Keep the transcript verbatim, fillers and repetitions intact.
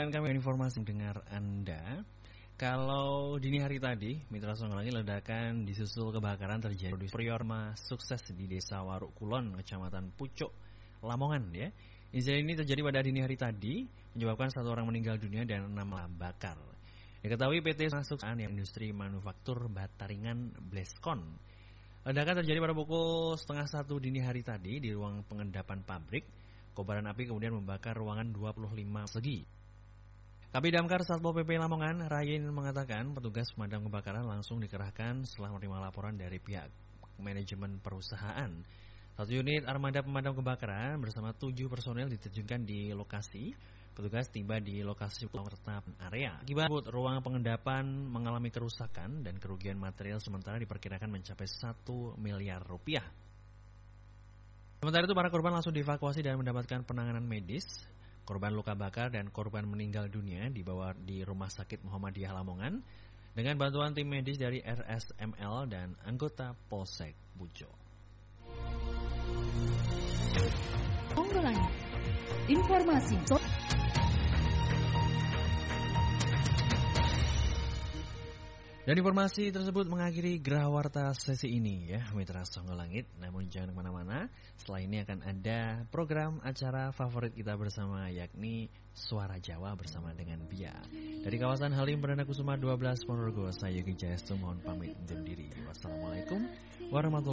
Dan kami informasi dengar Anda. Kalau dini hari tadi, Mitra Songolangi, ledakan disusul kebakaran terjadi di Priorma sukses di Desa Waruk Kulon, Kecamatan Pucuk, Lamongan ya. Insiden ini terjadi pada dini hari tadi, menyebabkan satu orang meninggal dunia dan enam bakar. Diketahui P T Sukses Industri Manufaktur Bataringan Bleskon. Ledakan terjadi pada pukul setengah satu dini hari tadi di ruang pengendapan pabrik. Kobaran api kemudian membakar ruangan dua puluh lima segi. Kabid Damkar Satpol P P Lamongan, Rayin, mengatakan petugas pemadam kebakaran langsung dikerahkan setelah menerima laporan dari pihak manajemen perusahaan. Satu unit armada pemadam kebakaran bersama tujuh personel diterjunkan di lokasi. Petugas tiba di lokasi pengetatan area. Akibat ruang pengendapan mengalami kerusakan dan kerugian material sementara diperkirakan mencapai satu miliar rupiah. Sementara itu para korban langsung dievakuasi dan mendapatkan penanganan medis. Korban luka bakar dan korban meninggal dunia dibawa di Rumah Sakit Muhammadiyah Lamongan dengan bantuan tim medis dari R S M L dan anggota Polsek Bujo. Songolangi, informasi. Dan informasi tersebut mengakhiri Gerah Warta sesi ini ya, Mitra Songgolangit. Namun jangan kemana-mana, setelah ini akan ada program acara favorit kita bersama, yakni Suara Jawa bersama dengan Bia. Dari kawasan Halim Perdana Kusuma dua belas Ponorogo, saya Yogi Jayastu mohon pamit undur diri. Wassalamualaikum warahmatullahi wabarakatuh.